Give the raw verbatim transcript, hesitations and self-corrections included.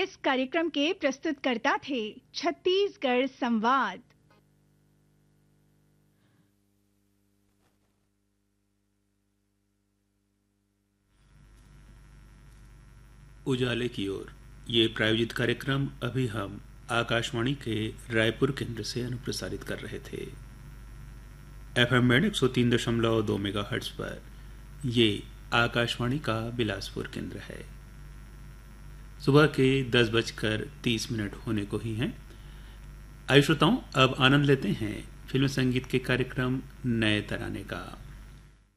इस कार्यक्रम के प्रस्तुतकर्ता थे छत्तीसगढ़ संवाद। उजाले की ओर ये प्रायोजित कार्यक्रम अभी हम आकाशवाणी के रायपुर केंद्र से अनुप्रसारित कर रहे थे। एफएम बैंड एक सौ तीन दशमलव दो मेगाहर्ट्ज पर ये आकाशवाणी का बिलासपुर केंद्र है। सुबह के दस बजकर तीस मिनट होने को ही हैं। आइए श्रोताओं, अब आनंद लेते हैं फिल्म संगीत के कार्यक्रम नए तराने का।